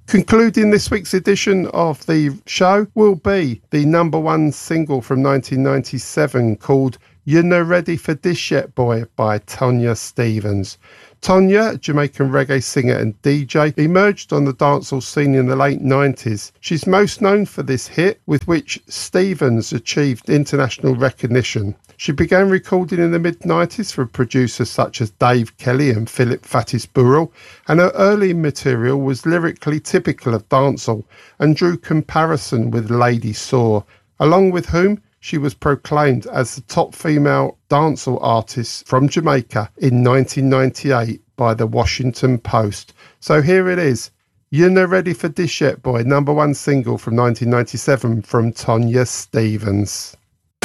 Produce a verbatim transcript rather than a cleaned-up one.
Concluding this week's edition of the show will be the number one single from nineteen ninety-seven called You're No Ready for This Yet Boy by Tonya Stevens. Tonya, a Jamaican reggae singer and D J, emerged on the dancehall scene in the late nineties. She's most known for this hit, with which Stevens achieved international recognition. She began recording in the mid-nineties for producers such as Dave Kelly and Philip Fatis Burrell, and her early material was lyrically typical of dancehall and drew comparison with Lady Saw, along with whom she was proclaimed as the top female dancehall artist from Jamaica in nineteen ninety-eight by the Washington Post. So here it is, You're No Ready for This Yet Boy, number one single from nineteen ninety-seven from Tonya Stevens.